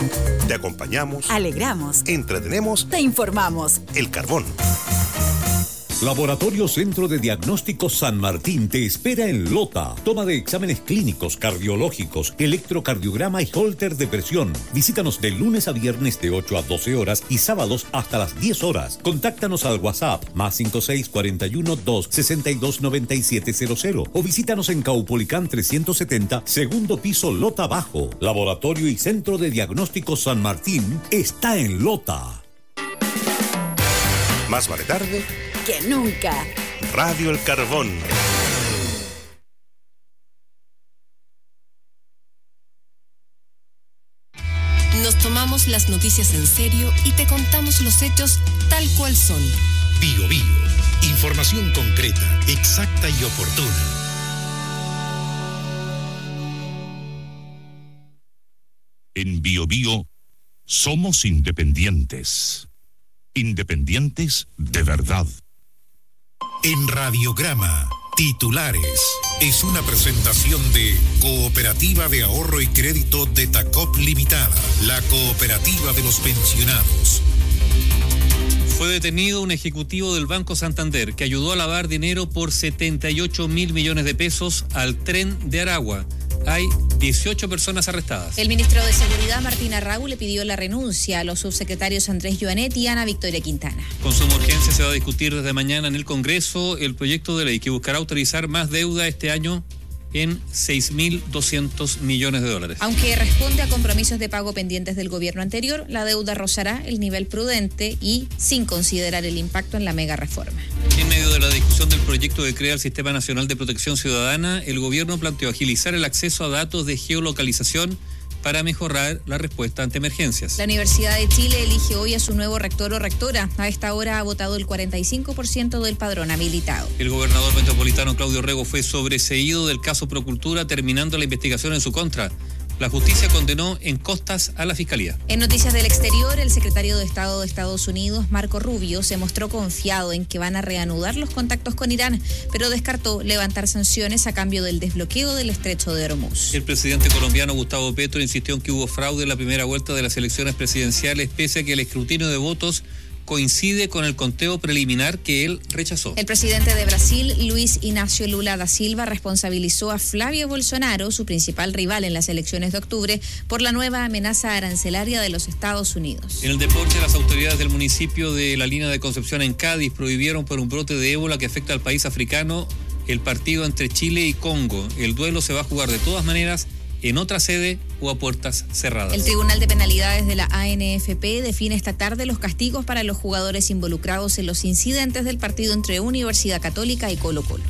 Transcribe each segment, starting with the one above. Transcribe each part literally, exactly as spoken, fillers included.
Te acompañamos, alegramos, entretenemos, te informamos. El Carbón. Laboratorio Centro de Diagnóstico San Martín te espera en Lota. Toma de exámenes clínicos, cardiológicos, electrocardiograma y holter de presión. Visítanos de lunes a viernes de ocho a doce horas y sábados hasta las diez horas. Contáctanos al WhatsApp más cinco seis cuatro uno dos seis dos nueve siete cero cero o visítanos en Caupolicán trescientos setenta, segundo piso, Lota Bajo. Laboratorio y Centro de Diagnóstico San Martín está en Lota. Más vale tarde que nunca. Radio El Carbón. Nos tomamos las noticias en serio y te contamos los hechos tal cual son. Bio Bio. Información concreta, exacta y oportuna. En Bio Bio somos independientes. Independientes de verdad. En Radiograma, titulares. Es una presentación de Cooperativa de Ahorro y Crédito de Tacop Limitada, la cooperativa de los pensionados. Fue detenido un ejecutivo del Banco Santander que ayudó a lavar dinero por setenta y ocho mil millones de pesos al tren de Aragua. Hay dieciocho personas arrestadas. El ministro de Seguridad, Martín Arrau, le pidió la renuncia a los subsecretarios Andrés Joanet y Ana Victoria Quintana. Con suma urgencia se va a discutir desde mañana en el Congreso el proyecto de ley que buscará autorizar más deuda este año en seis mil doscientos millones de dólares. Aunque responde a compromisos de pago pendientes del gobierno anterior, la deuda rozará el nivel prudente y sin considerar el impacto en la mega reforma. En medio de la discusión del proyecto que crea el Sistema Nacional de Protección Ciudadana, el gobierno planteó agilizar el acceso a datos de geolocalización para mejorar la respuesta ante emergencias. La Universidad de Chile elige hoy a su nuevo rector o rectora. A esta hora ha votado el cuarenta y cinco por ciento del padrón habilitado. El gobernador metropolitano Claudio Rego fue sobreseído del caso Procultura, terminando la investigación en su contra. La justicia condenó en costas a la fiscalía. En noticias del exterior, el secretario de Estado de Estados Unidos, Marco Rubio, se mostró confiado en que van a reanudar los contactos con Irán, pero descartó levantar sanciones a cambio del desbloqueo del estrecho de Hormuz. El presidente colombiano Gustavo Petro insistió en que hubo fraude en la primera vuelta de las elecciones presidenciales, pese a que el escrutinio de votos coincide con el conteo preliminar que él rechazó. El presidente de Brasil, Luis Inácio Lula da Silva, responsabilizó a Flavio Bolsonaro, su principal rival en las elecciones de octubre, por la nueva amenaza arancelaria de los Estados Unidos. En el deporte, las autoridades del municipio de La Línea de Concepción en Cádiz prohibieron por un brote de ébola que afecta al país africano el partido entre Chile y Congo. El duelo se va a jugar de todas maneras en otra sede o a puertas cerradas. El Tribunal de Penalidades de la A N F P define esta tarde los castigos para los jugadores involucrados en los incidentes del partido entre Universidad Católica y Colo Colo.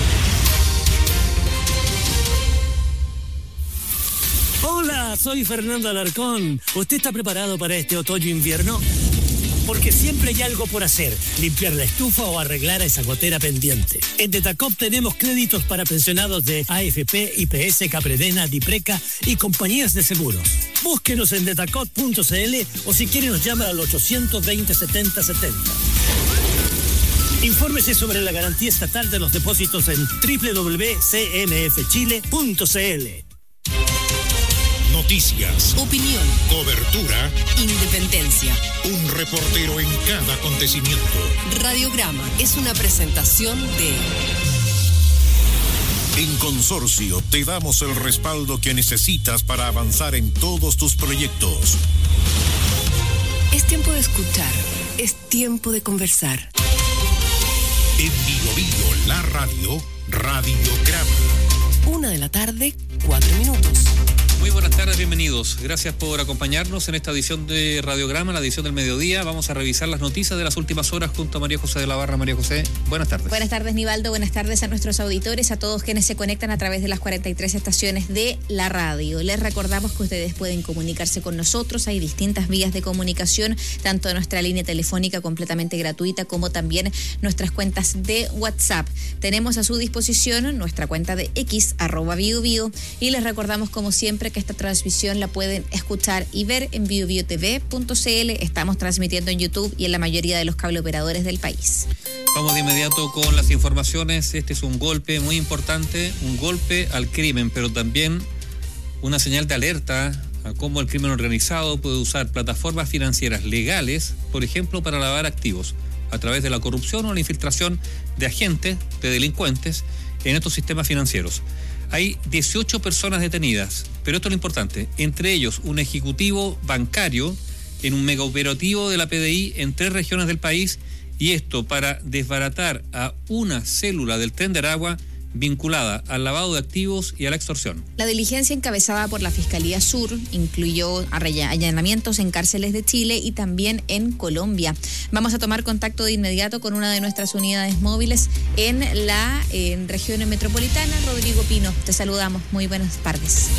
Hola, soy Fernando Alarcón. ¿Usted está preparado para este otoño-invierno? Porque siempre hay algo por hacer, limpiar la estufa o arreglar a esa gotera pendiente. En Detacop tenemos créditos para pensionados de A F P, I P S, Capredena, Dipreca y compañías de seguros. Búsquenos en detacop punto c l o si quiere nos llama al ochocientos veinte setenta setenta. Infórmese sobre la garantía estatal de los depósitos en doble u doble u doble u punto c n f chile punto c l. Noticias, opinión, cobertura, independencia. Un reportero en cada acontecimiento. Radiograma es una presentación de... En Consorcio te damos el respaldo que necesitas para avanzar en todos tus proyectos. Es tiempo de escuchar, es tiempo de conversar. En Bio Bio, la radio, Radiograma. Una de la tarde, cuatro minutos. Muy buenas tardes, bienvenidos. Gracias por acompañarnos en esta edición de Radiograma, la edición del mediodía. Vamos a revisar las noticias de las últimas horas junto a María José de la Barra. María José, buenas tardes. Buenas tardes, Nivaldo. Buenas tardes a nuestros auditores, a todos quienes se conectan a través de las cuarenta y tres estaciones de la radio. Les recordamos que ustedes pueden comunicarse con nosotros. Hay distintas vías de comunicación, tanto nuestra línea telefónica completamente gratuita como también nuestras cuentas de WhatsApp. Tenemos a su disposición nuestra cuenta de X, arroba Bio Bio, y les recordamos como siempre que esta transmisión la pueden escuchar y ver en bio bio t v punto c l. Estamos transmitiendo en YouTube y en la mayoría de los cable operadores del país. Vamos de inmediato con las informaciones. Este es un golpe muy importante, un golpe al crimen, pero también una señal de alerta a cómo el crimen organizado puede usar plataformas financieras legales, por ejemplo, para lavar activos, a través de la corrupción o la infiltración de agentes, de delincuentes, en estos sistemas financieros. Hay dieciocho personas detenidas, pero esto es lo importante, entre ellos un ejecutivo bancario en un megaoperativo de la P D I en tres regiones del país, y esto para desbaratar a una célula del Tren de Aragua vinculada al lavado de activos y a la extorsión. La diligencia encabezada por la Fiscalía Sur incluyó allanamientos en cárceles de Chile y también en Colombia. Vamos a tomar contacto de inmediato con una de nuestras unidades móviles en la en región metropolitana. Rodrigo Pino, te saludamos. Muy buenas tardes.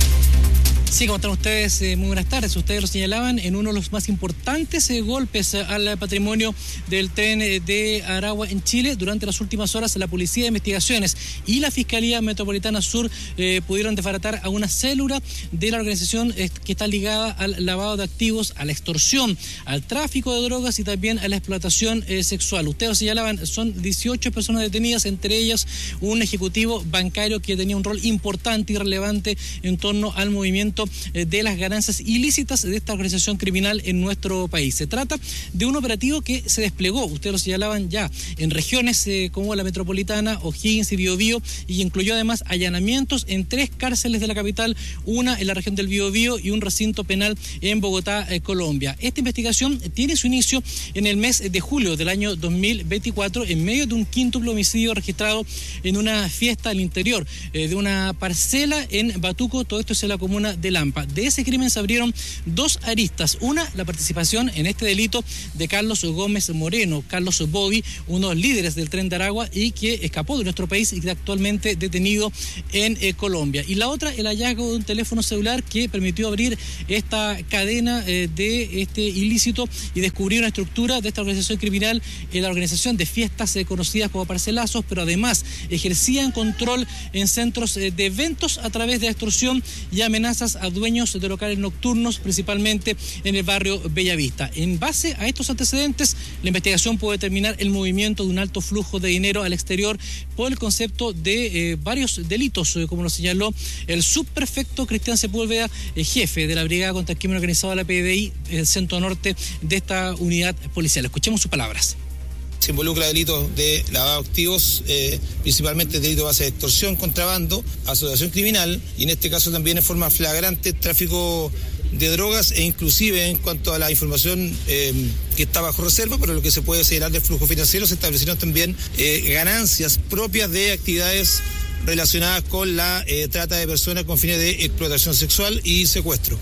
Sí, ¿cómo están ustedes? Eh, muy buenas tardes. Ustedes lo señalaban en uno de los más importantes eh, golpes eh, al patrimonio del tren eh, de Aragua en Chile. Durante las últimas horas, la Policía de Investigaciones y la Fiscalía Metropolitana Sur eh, pudieron desbaratar a una célula de la organización eh, que está ligada al lavado de activos, a la extorsión, al tráfico de drogas y también a la explotación eh, sexual. Ustedes lo señalaban, son dieciocho personas detenidas, entre ellas un ejecutivo bancario que tenía un rol importante y relevante en torno al movimiento de las ganancias ilícitas de esta organización criminal en nuestro país. Se trata de un operativo que se desplegó, ustedes lo señalaban ya, en regiones eh, como la metropolitana, O'Higgins y Biobío, y incluyó además allanamientos en tres cárceles de la capital, una en la región del Biobío y un recinto penal en Bogotá, eh, Colombia. Esta investigación tiene su inicio en el mes de julio del año dos mil veinticuatro, en medio de un quíntuple homicidio registrado en una fiesta al interior eh, de una parcela en Batuco, todo esto es en la comuna de Lampa. De ese crimen se abrieron dos aristas. Una, la participación en este delito de Carlos Gómez Moreno, Carlos Bobby, uno de los líderes del Tren de Aragua y que escapó de nuestro país y que actualmente detenido en eh, Colombia. Y la otra, el hallazgo de un teléfono celular que permitió abrir esta cadena eh, de este ilícito y descubrir una estructura de esta organización criminal, en la organización de fiestas eh, conocidas como parcelazos, pero además ejercían control en centros eh, de eventos a través de extorsión y amenazas a dueños de locales nocturnos, principalmente en el barrio Bellavista. En base a estos antecedentes, la investigación puede determinar el movimiento de un alto flujo de dinero al exterior por el concepto de eh, varios delitos, eh, como lo señaló el subprefecto Cristian Sepúlveda, eh, jefe de la Brigada contra el Crimen Organizado de la P D I, el centro norte de esta unidad policial. Escuchemos sus palabras. Se involucra delitos de lavado de activos, eh, principalmente delito de base de extorsión, contrabando, asociación criminal y en este caso también en forma flagrante tráfico de drogas e inclusive en cuanto a la información eh, que está bajo reserva, pero lo que se puede señalar del flujo financiero, se establecieron también eh, ganancias propias de actividades relacionadas con la eh, trata de personas con fines de explotación sexual y secuestro.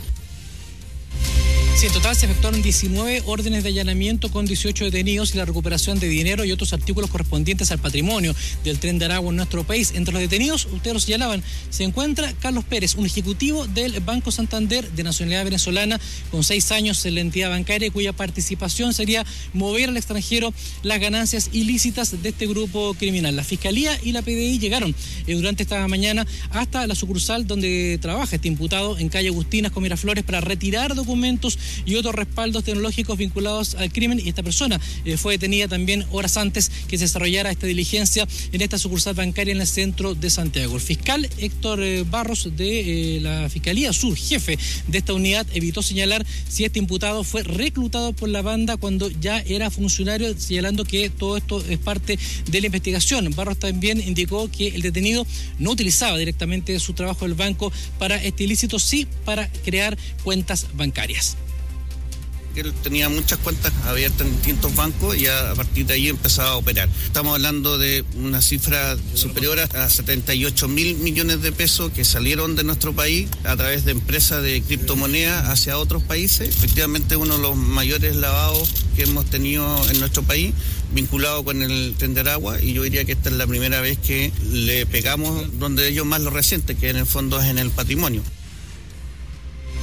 Sí, en total se efectuaron diecinueve órdenes de allanamiento con dieciocho detenidos y la recuperación de dinero y otros artículos correspondientes al patrimonio del Tren de Aragua en nuestro país. Entre los detenidos, ustedes lo señalaban, se encuentra Carlos Pérez, un ejecutivo del Banco Santander de nacionalidad venezolana con seis años en la entidad bancaria, cuya participación sería mover al extranjero las ganancias ilícitas de este grupo criminal. La Fiscalía y la P D I llegaron eh, durante esta mañana hasta la sucursal donde trabaja este imputado en calle Agustinas con Miraflores para retirar documentos y otros respaldos tecnológicos vinculados al crimen, y esta persona eh, fue detenida también horas antes que se desarrollara esta diligencia en esta sucursal bancaria en el centro de Santiago. El fiscal Héctor eh, Barros de eh, la Fiscalía Sur, jefe de esta unidad, evitó señalar si este imputado fue reclutado por la banda cuando ya era funcionario, señalando que todo esto es parte de la investigación. Barros también indicó que el detenido no utilizaba directamente su trabajo del banco para este ilícito, sí para crear cuentas bancarias. Él tenía muchas cuentas abiertas en distintos bancos y a partir de ahí empezaba a operar. Estamos hablando de una cifra superior a setenta y ocho mil millones de pesos que salieron de nuestro país a través de empresas de criptomonedas hacia otros países. Efectivamente, uno de los mayores lavados que hemos tenido en nuestro país, vinculado con el Tren de Aragua, y yo diría que esta es la primera vez que le pegamos donde ellos más lo resienten, que en el fondo es en el patrimonio.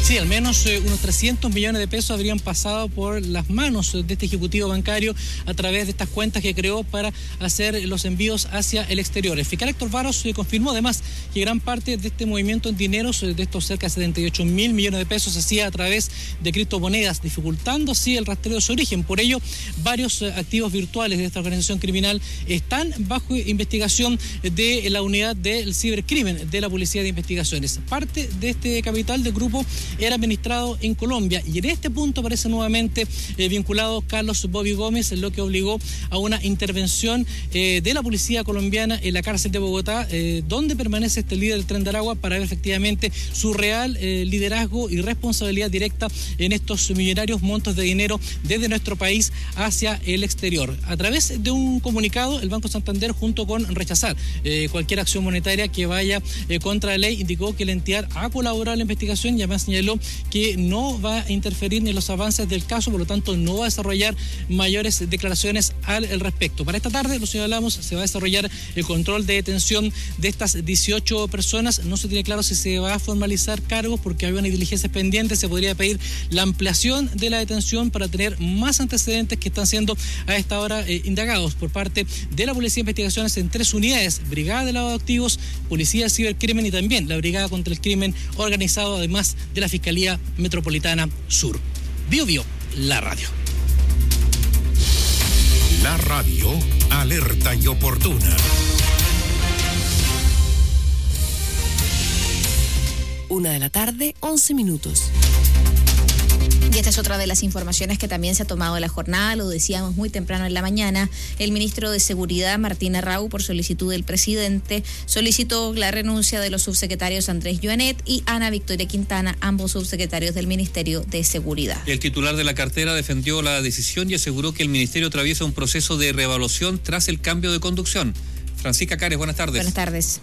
Sí, al menos eh, unos trescientos millones de pesos habrían pasado por las manos de este ejecutivo bancario a través de estas cuentas que creó para hacer los envíos hacia el exterior. El fiscal Héctor Barros eh, confirmó además que gran parte de este movimiento en dineros, eh, de estos cerca de setenta y ocho mil millones de pesos, se hacía a través de criptomonedas, dificultando así el rastreo de su origen. Por ello, varios eh, activos virtuales de esta organización criminal están bajo investigación de la unidad del cibercrimen de la Policía de Investigaciones. Parte de este capital del grupo era administrado en Colombia y en este punto aparece nuevamente eh, vinculado Carlos Bobby Gómez, lo que obligó a una intervención eh, de la policía colombiana en la cárcel de Bogotá, eh, donde permanece este líder del Tren de Aragua, para ver efectivamente su real eh, liderazgo y responsabilidad directa en estos millonarios montos de dinero desde nuestro país hacia el exterior. A través de un comunicado, el Banco Santander, junto con rechazar eh, cualquier acción monetaria que vaya eh, contra la ley, indicó que la entidad ha colaborado en la investigación y además señaló que no va a interferir en los avances del caso, por lo tanto no va a desarrollar mayores declaraciones al respecto. Para esta tarde, lo señalamos, se va a desarrollar el control de detención de estas dieciocho personas. No se tiene claro si se va a formalizar cargos porque hay una diligencia pendiente. Se podría pedir la ampliación de la detención para tener más antecedentes que están siendo a esta hora eh, indagados por parte de la Policía de Investigaciones en tres unidades: Brigada de Lavado de Activos, Policía de Cibercrimen y también la Brigada contra el Crimen Organizado, además de la Fiscalía Metropolitana Sur. Bio Bio, la radio. La radio, alerta y oportuna. Una de la tarde, once minutos. Y esta es otra de las informaciones que también se ha tomado en la jornada, lo decíamos muy temprano en la mañana. El ministro de Seguridad, Martín Arrau, por solicitud del presidente, solicitó la renuncia de los subsecretarios Andrés Joanet y Ana Victoria Quintana, ambos subsecretarios del Ministerio de Seguridad. El titular de la cartera defendió la decisión y aseguró que el ministerio atraviesa un proceso de reevaluación tras el cambio de conducción. Francisca Cares, buenas tardes. Buenas tardes.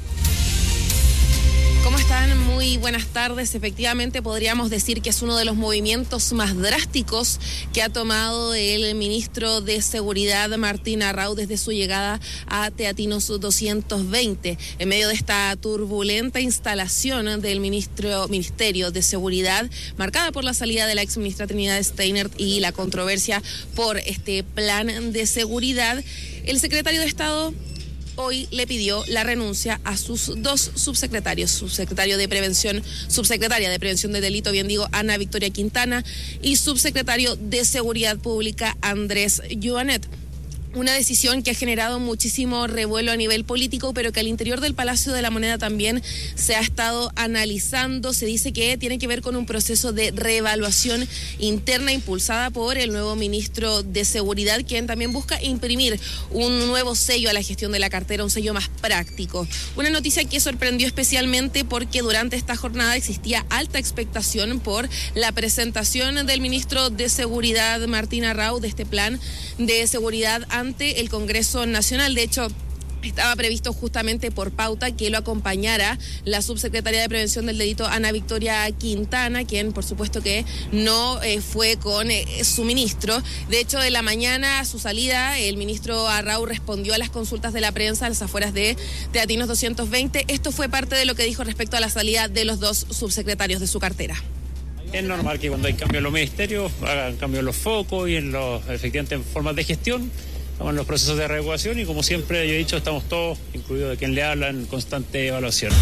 ¿Cómo están? Muy buenas tardes. Efectivamente, podríamos decir que es uno de los movimientos más drásticos que ha tomado el ministro de Seguridad, Martín Arrau, desde su llegada a Teatinos doscientos veinte. En medio de esta turbulenta instalación del ministro, Ministerio de Seguridad, marcada por la salida de la exministra Trinidad Steiner y la controversia por este plan de seguridad, el secretario de Estado hoy le pidió la renuncia a sus dos subsecretarios, subsecretario de Prevención, subsecretaria de Prevención de Delito, bien digo, Ana Victoria Quintana, y subsecretario de Seguridad Pública, Andrés Joanet. Una decisión que ha generado muchísimo revuelo a nivel político, pero que al interior del Palacio de la Moneda también se ha estado analizando. Se dice que tiene que ver con un proceso de reevaluación interna impulsada por el nuevo ministro de Seguridad, quien también busca imprimir un nuevo sello a la gestión de la cartera, un sello más práctico. Una noticia que sorprendió especialmente porque durante esta jornada existía alta expectación por la presentación del ministro de Seguridad, Martín Arrau, de este plan de seguridad ante el Congreso Nacional. De hecho, estaba previsto justamente por pauta que lo acompañara la subsecretaria de Prevención del Delito, Ana Victoria Quintana, quien por supuesto que no eh, fue con eh, su ministro. De hecho, en la mañana, a su salida, el ministro Arrau respondió a las consultas de la prensa a las afueras de Teatinos doscientos veinte. Esto fue parte de lo que dijo respecto a la salida de los dos subsecretarios de su cartera. Es normal que cuando hay cambios en los ministerios, hagan cambios en los focos y en los, efectivamente, en formas de gestión. Estamos en los procesos de reevaluación y, como siempre yo he dicho, estamos todos, incluido de quien le habla, en constante evaluación.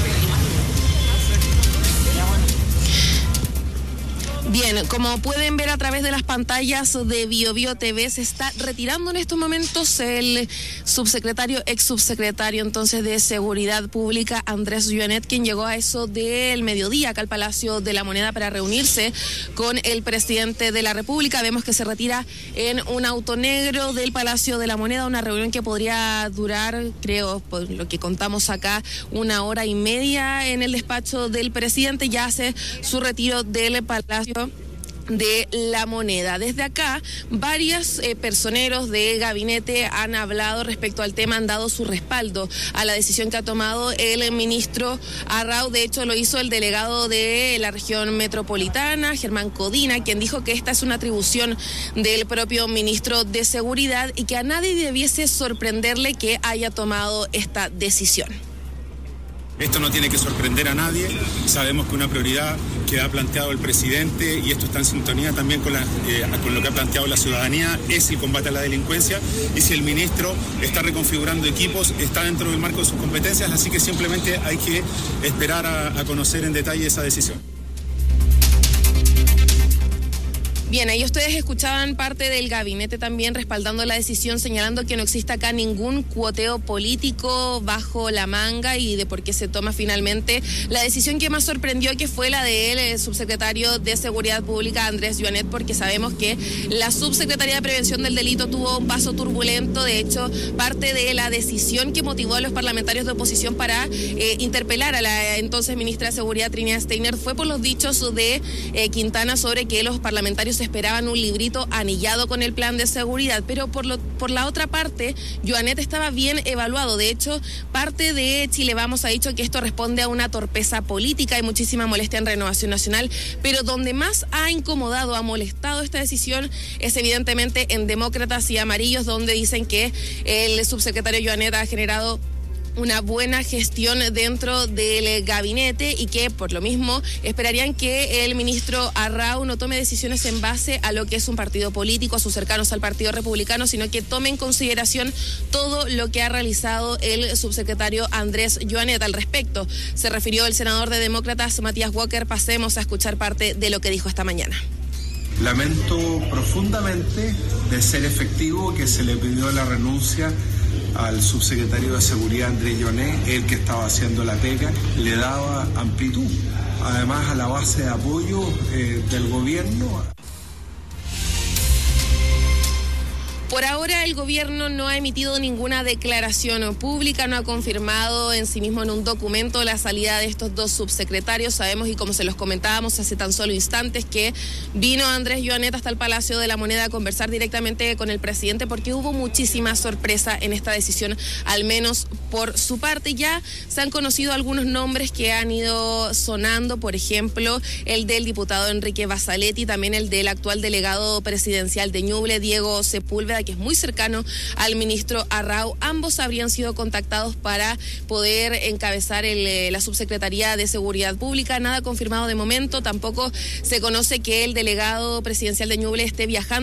Bien, como pueden ver a través de las pantallas de Bio Bio T V, se está retirando en estos momentos el subsecretario, ex subsecretario entonces de Seguridad Pública, Andrés Joanet, quien llegó a eso del mediodía acá al Palacio de la Moneda para reunirse con el presidente de la República. Vemos que se retira en un auto negro del Palacio de la Moneda, una reunión que podría durar, creo, por lo que contamos acá, una hora y media en el despacho del presidente. Ya hace su retiro del Palacio de la Moneda. Desde acá, varios eh, personeros de gabinete han hablado respecto al tema, han dado su respaldo a la decisión que ha tomado el ministro Arrau. De hecho, lo hizo el delegado de la región metropolitana, Germán Codina, quien dijo que esta es una atribución del propio ministro de Seguridad y que a nadie debiese sorprenderle que haya tomado esta decisión. Esto no tiene que sorprender a nadie, sabemos que una prioridad que ha planteado el presidente, y esto está en sintonía también con, la, eh, con lo que ha planteado la ciudadanía, es el combate a la delincuencia, y si el ministro está reconfigurando equipos, está dentro del marco de sus competencias, así que simplemente hay que esperar a, a conocer en detalle esa decisión. Bien, ahí ustedes escuchaban parte del gabinete también respaldando la decisión, señalando que no existe acá ningún cuoteo político bajo la manga y de por qué se toma finalmente la decisión que más sorprendió, que fue la del el subsecretario de Seguridad Pública, Andrés Joanet, porque sabemos que la subsecretaría de Prevención del Delito tuvo un paso turbulento. De hecho, parte de la decisión que motivó a los parlamentarios de oposición para eh, interpelar a la entonces ministra de Seguridad, Trinidad Steiner, fue por los dichos de eh, Quintana sobre que los parlamentarios esperaban un librito anillado con el plan de seguridad, pero por, lo, por la otra parte, Joanet estaba bien evaluado. De hecho, parte de Chile Vamos ha dicho que esto responde a una torpeza política. Hay muchísima molestia en Renovación Nacional, pero donde más ha incomodado, ha molestado esta decisión es evidentemente en Demócratas y Amarillos, donde dicen que el subsecretario Joanet ha generado una buena gestión dentro del gabinete y que por lo mismo esperarían que el ministro Arrau no tome decisiones en base a lo que es un partido político, a sus cercanos al Partido Republicano, sino que tome en consideración todo lo que ha realizado el subsecretario Andrés Joanet. Al respecto se refirió el senador de Demócratas, Matías Walker. Pasemos a escuchar parte de lo que dijo esta mañana. Lamento profundamente, de ser efectivo, que se le pidió la renuncia al subsecretario de Seguridad, Andrés Joanet, el que estaba haciendo la pega, le daba amplitud, además a la base de apoyo eh, del gobierno. Por ahora el gobierno no ha emitido ninguna declaración pública, no ha confirmado en sí mismo en un documento la salida de estos dos subsecretarios. Sabemos, y como se los comentábamos hace tan solo instantes, que vino Andrés Joanet hasta el Palacio de la Moneda a conversar directamente con el presidente porque hubo muchísima sorpresa en esta decisión, al menos por su parte. Ya se han conocido algunos nombres que han ido sonando, por ejemplo, el del diputado Enrique Basaletti, también el del actual delegado presidencial de Ñuble, Diego Sepúlveda, que es muy cercano al ministro Arrau. Ambos habrían sido contactados para poder encabezar el, la subsecretaría de Seguridad Pública. Nada confirmado de momento. Tampoco se conoce que el delegado presidencial de Ñuble esté viajando